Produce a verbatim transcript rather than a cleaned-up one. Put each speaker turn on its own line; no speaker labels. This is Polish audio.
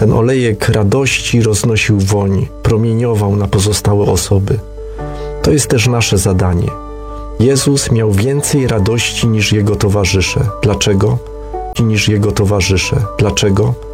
Ten olejek radości roznosił woń, promieniował na pozostałe osoby. To jest też nasze zadanie. Jezus miał więcej radości niż Jego towarzysze. Dlaczego? Niż Jego towarzysze. Dlaczego?